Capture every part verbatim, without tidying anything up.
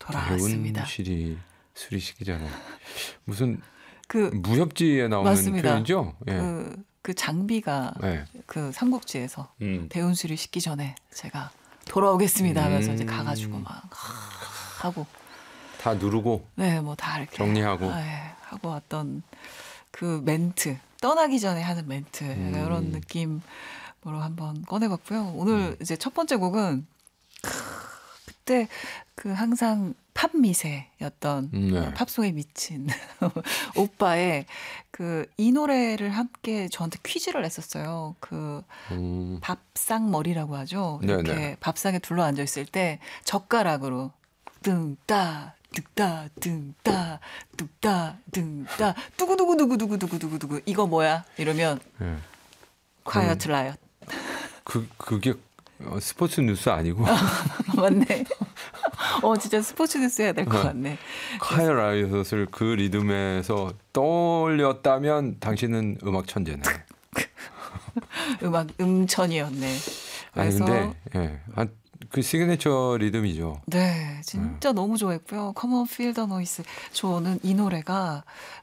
돌아왔습니다. 대운실이 수리시기 전에 무슨 그 무협지에 나오는 맞습니다. 표현이죠? 예. 그, 그 장비가 네. 그 삼국지에서 음. 대운수리 씻기 전에 제가 돌아오겠습니다 하면서 음. 이제 가가지고 막 하고 다 누르고 네, 뭐 다 이렇게 정리하고 네, 하고 왔던 그 멘트 떠나기 전에 하는 멘트 음. 이런 느낌으로 한번 꺼내봤고요. 오늘 음. 이제 첫 번째 곡은 크, 그때 그 항상 팝 미세였던 음, 네. 팝송에 미친 오빠의 그 이 노래를 함께 저한테 퀴즈를 냈었어요. 그 음. 밥상머리라고 하죠. 이렇게 네네. 밥상에 둘러 앉아 있을 때 젓가락으로 뜬따 뚝따 뜬따 뚝따 뜬따 뚜구두구두구두구두구두구두구 이거 뭐야? 이러면 예. quiet riot. 그 그게 어, 스포츠 뉴스 아니고 맞네. 어 진짜 스포츠 뉴스 해야 될 것 같네. 카이 라이엇을 그 리듬에서 떠올렸다면 당신은 음악 천재네. 음악 음천이었네. 아니 그래서 근데 예. 아, 그 시그니처 리듬이죠. 네, 진짜 음. 너무 좋아했고요. Come on, feel the noise. 저는 이 노래가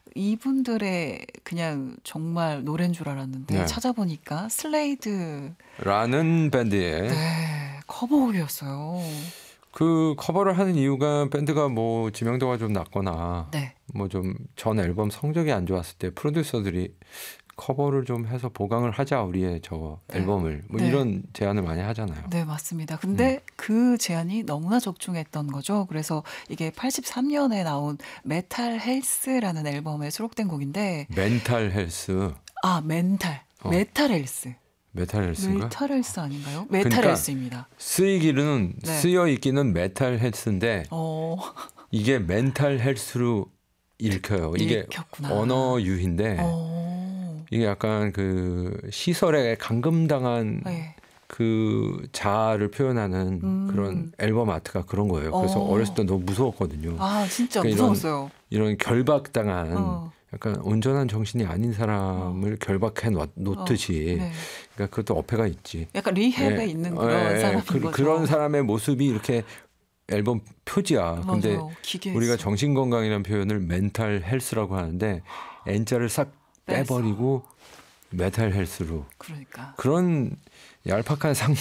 이분들의 그냥 정말 노래인 줄 알았는데 네. 찾아보니까 슬레이드 라는 밴드의 네, 커버곡이었어요. 그 커버를 하는 이유가 밴드가 뭐知名도가 좀 낮거나 네, 뭐 좀 전 앨범 성적이 안 좋았을 때 프로듀서들이 커버를 좀 해서 보강을 하자 우리의 저 네. 앨범을 뭐 네. 이런 제안을 많이 하잖아요. 네 맞습니다. 근데 음. 그 제안이 너무나 적중했던 거죠. 그래서 이게 팔십삼 년에 나온 메탈 헬스라는 앨범에 수록된 곡인데 멘탈 헬스, 아 멘탈, 어. 메탈 헬스, 메탈 헬스인가? 메탈 헬스 아닌가요? 메탈 그러니까 헬스입니다. 쓰이기는 네. 쓰여 있기는 메탈 헬스인데 어, 이게 멘탈 헬스로 읽혀요. 이게 읽혔구나. 언어 유희인데 어, 이게 약간 그 시설에 감금당한 네. 그 자아를 표현하는 음. 그런 앨범 아트가 그런 거예요. 그래서 어. 어렸을 때 너무 무서웠거든요. 아 진짜 그러니까 이런- 무서웠어요. 이런 결박당한 어. 약간 온전한 정신이 아닌 사람을 결박해 놓, 놓듯이 네. 그러니까 그것도 어폐가 있지. 약간 리헵에 예. 있는 그런 예, 예. 사람인 그, 거죠. 그런 사람의 모습이 이렇게 앨범 표지야. 근데 맞아요. 기계에서. 우리가 정신건강이라는 표현을 멘탈 헬스라고 하는데 N자를 싹 빼서. 빼버리고 메탈 헬스로 그러니까. 그런 얄팍한 상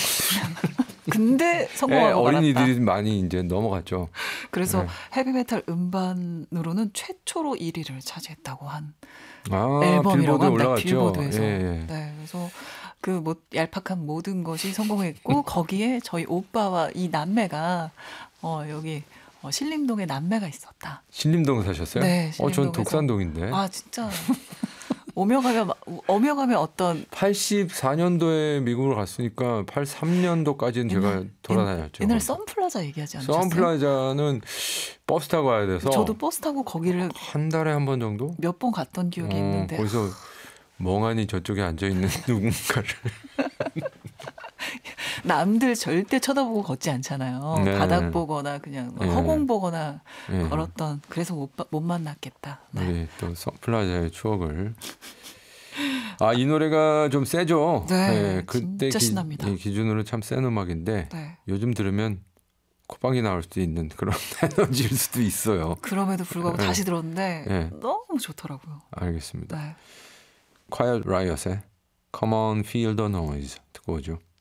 근데 에 성공하고 어린이들이 말았다. 많이 이제 넘어갔죠. 그래서 네. 헤비메탈 음반으로는 최초로 일 위를 차지했다고 한 아, 앨범이라고 빌보드에 합니다. 올라갔죠. 빌보드에서. 예, 예. 네, 그래서 그 뭐 얄팍한 모든 것이 성공했고 거기에 저희 오빠와 이 남매가 어 여기 어, 신림동에 남매가 있었다. 신림동 사셨어요? 네, 어, 전 신림동에서. 독산동인데. 아 진짜 오며 가며 마- 오며 가며 어떤 팔십사 년도에 미국으로 갔으니까 팔십삼 년도까지는 제가 옛날- 돌아다녔죠. 옛날 선플라자 얘기하지 않으셨어요? 선플라자는 버스 타고 가야 돼서 저도 버스 타고 거기를 한 달에 한 번 정도? 몇 번 갔던 기억이 어, 있는데 거기서 멍하니 저쪽에 앉아 있는 누군가를 남들 절대 쳐다보고 걷지 않잖아요. 네. 바닥 보거나 그냥 뭐 네. 허공 보거나 예, 걸었던 그래서 못, 봐- 못 만났겠다. 네. 우리 또 선플라자의 추억을. 아, 이 노래가 좀 세죠. 네, 그때 진짜 신납니다. 기, 기준으로 참 센 음악인데 네. 요즘 들으면 코방이 나올 수도 있는 그런 에너지일 수도 있어요. 그럼에도 불구하고 네. 다시 들었는데 네. 너무 좋더라고요. 알겠습니다. 네. Quiet Riot의 Come on, Feel the Noise 듣고 오죠.